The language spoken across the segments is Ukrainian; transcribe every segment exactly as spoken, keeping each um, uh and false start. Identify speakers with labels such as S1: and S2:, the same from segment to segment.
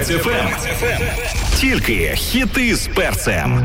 S1: Перець еф ем. Тільки хіти з перцем.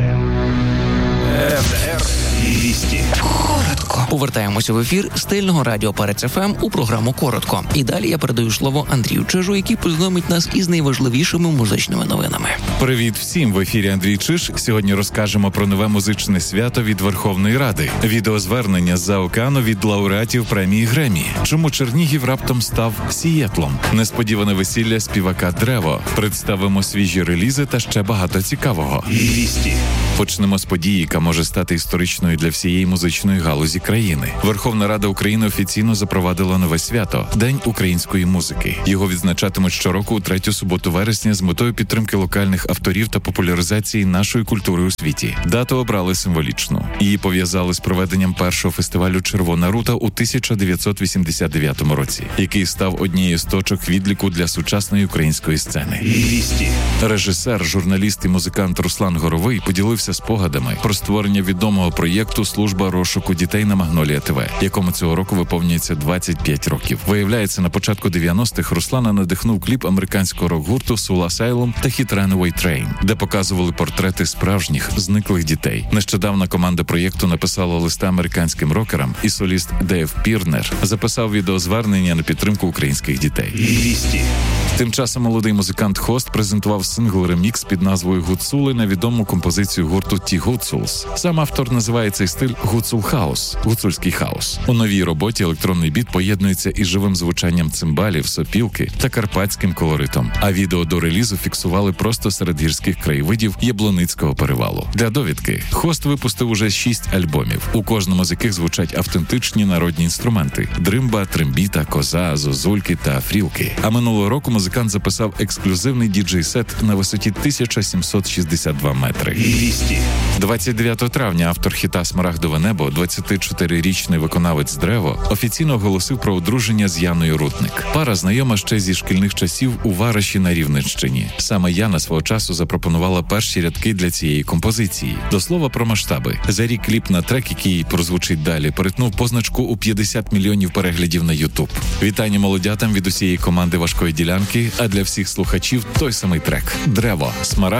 S1: еф ем двісті.
S2: Коротко. Повертаємося в ефір стильного радіо Перець еф ем у програму «Коротко». І далі я передаю слово Андрію Чижу, який познайомить нас із найважливішими музичними новинами.
S3: Привіт всім! В ефірі Андрій Чиж. Сьогодні розкажемо про нове музичне свято від Верховної Ради. Відеозвернення з-за океану від лауреатів премії Греммі. Чому Чернігів раптом став Сієтлом? Несподіване весілля співака Древо. Представимо свіжі релізи та ще багато цікавого.
S1: двісті.
S3: Почнемо з події, яка може стати історичною для всієї музичної галузі країни. Верховна Рада України офіційно запровадила нове свято – День української музики. Його відзначатимуть щороку у третю суботу вересня з метою підтримки локальних авторів та популяризації нашої культури у світі. Дату обрали символічну. Її пов'язали з проведенням першого фестивалю «Червона рута» у тисяча дев'ятсот вісімдесят дев'ятому році, який став однією з точок відліку для сучасної української сцени.
S1: двісті.
S3: Режисер, журналіст і музикант Руслан Горовий поділився спогадами про створення відомого проєкту «Служба розшуку дітей» на Магнолія ТВ, якому цього року виповнюється двадцять п'ять років. Виявляється, на початку дев'яностих Руслана надихнув кліп американського рок-гурту Soul Asylum та хіт Runaway Train, де показували портрети справжніх зниклих дітей. Нещодавно команда проєкту написала листа американським рокерам, і соліст Дейв Пірнер записав відеозвернення на підтримку українських дітей.
S1: двісті.
S3: Тим часом молодий музикант Хост презентував сингл-ремікс під назвою «Гуцули» на відому композицію гурту «Ті Гуцулс». Сам автор називає цей стиль «Гуцул хаус» – гуцульський хаус. У новій роботі електронний біт поєднується із живим звучанням цимбалів, сопілки та карпатським колоритом. А відео до релізу фіксували просто серед гірських краєвидів Яблуницького перевалу. Для довідки, Хост випустив уже шість альбомів, у кожному з яких звучать автентичні народні інструменти – дримба, трембіта, коза, зозульки та фрілки. А минулого року музикант записав ексклюзивний діджей-сет на висоті тисяча сімсот шістдесят два метри.
S1: двісті.
S3: двадцять дев'ятого травня автор хіта «Смарагдове небо», двадцятичотирирічний виконавець Древо, офіційно оголосив про одруження з Яною Рудник. Пара знайома ще зі шкільних часів у Вараші на Рівненщині. Саме Яна свого часу запропонувала перші рядки для цієї композиції. До слова про масштаби. За рік кліп на трек, який прозвучить далі, перетнув позначку у п'ятдесят мільйонів переглядів на Ютуб. Вітання молодятам від усієї команди «Важкої ділянки», а для всіх слухачів той самий трек. Древо. Смарагд.